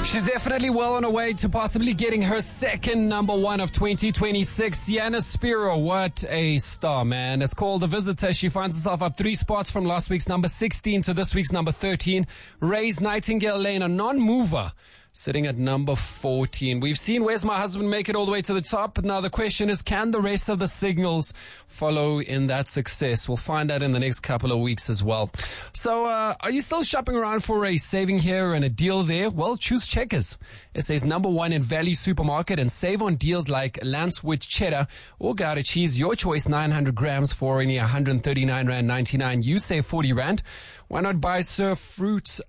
She's definitely well on her way to possibly getting her second number one of 2026. Yana Spiro, what a star, man. It's called The Visitor. She finds herself up 3 spots from last week's number 16 to this week's number 13. Ray's Nightingale Lane, a non-mover, sitting at number 14. We've seen Where's My Husband make it all the way to the top. Now the question is, can the rest of the signals follow in that success? We'll find out in the next couple of weeks as well. So, are you still shopping around for a saving here and a deal there? Well, choose Checkers. SA's number one in value supermarket, and save on deals like Lance with cheddar or Gouda cheese. Your choice, 900 grams for only 139 Rand 99. You save 40 Rand. Why not buy Sir Fruit,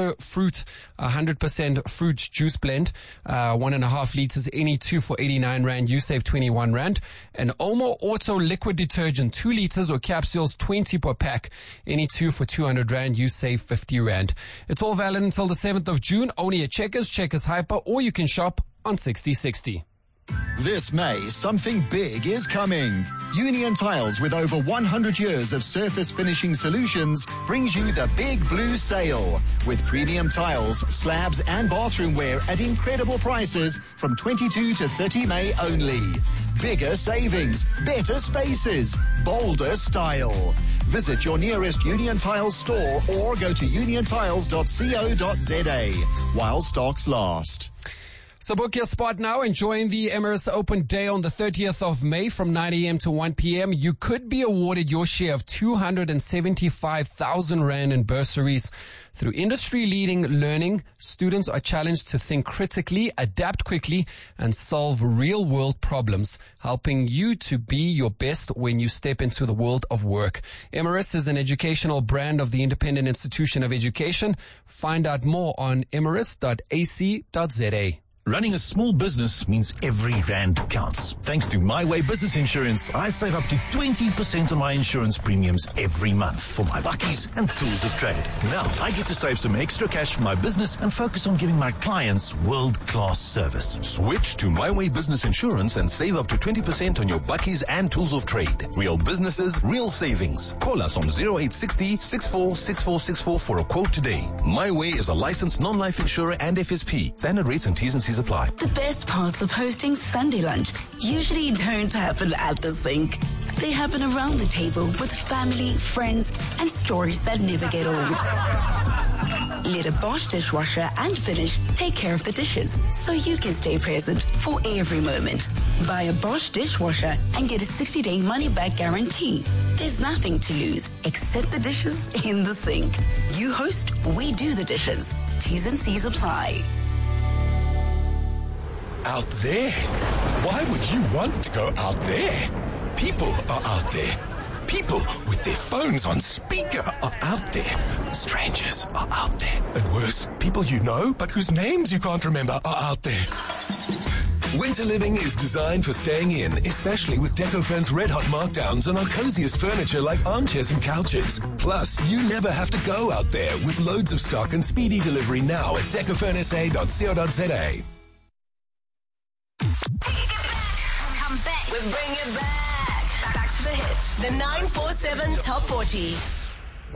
100% fruit juice blend, 1.5 liters, any 2 for 89 Rand. You save 21 Rand. And Omo Auto liquid detergent, 2 liters or capsules, 20 per pack, any 2 for 200 Rand. You save 50 Rand. It's all valid until the 7th of June, only at Checkers, Checkers Hyper, or you can shop on 6060. This May, something big is coming. Union Tiles, with over 100 years of surface finishing solutions, brings you the Big Blue Sale. With premium tiles, slabs and bathroom wear at incredible prices from 22 to 30 May only. Bigger savings, better spaces, bolder style. Visit your nearest Union Tiles store or go to uniontiles.co.za while stocks last. So book your spot now and join the Emirates Open Day on the 30th of May from 9 a.m. to 1 p.m. You could be awarded your share of 275,000 Rand in bursaries. Through industry-leading learning, students are challenged to think critically, adapt quickly, and solve real-world problems, helping you to be your best when you step into the world of work. Emirates is an educational brand of the Independent Institution of Education. Find out more on emirates.ac.za. Running a small business means every rand counts. Thanks to My Way Business Insurance, I save up to 20% on my insurance premiums every month for my bakkies and tools of trade. Now I get to save some extra cash for my business and focus on giving my clients world-class service. Switch to My Way Business Insurance and save up to 20% on your bakkies and tools of trade. Real businesses, real savings. Call us on 0860 646464 for a quote today. My Way is a licensed non-life insurer and FSP. Standard rates and T's and C's apply. The best parts of hosting Sunday lunch usually don't happen at the sink. They happen around the table with family, friends, and stories that never get old. Let a Bosch dishwasher and Finish take care of the dishes so you can stay present for every moment. Buy a Bosch dishwasher and get a 60-day money-back guarantee. There's nothing to lose except the dishes in the sink. You host, we do the dishes. T's and C's apply. Out there? Why would you want to go out there? People are out there. People with their phones on speaker are out there. Strangers are out there. And worse, people you know but whose names you can't remember are out there. Winter living is designed for staying in, especially with Decofurn's red hot markdowns on our coziest furniture like armchairs and couches. Plus, you never have to go out there with loads of stock and speedy delivery now at decofurnsa.co.za. Come back. We bring it back. Back to the hits. The 947 Top 40.